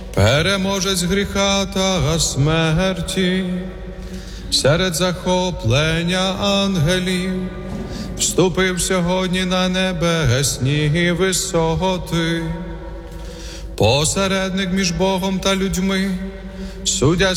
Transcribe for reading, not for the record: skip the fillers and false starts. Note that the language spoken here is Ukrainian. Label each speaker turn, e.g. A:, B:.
A: переможець гріха та смерті, серед захоплення ангелів, вступив сьогодні на небесні висоти. Посередник між Богом та людьми, суддя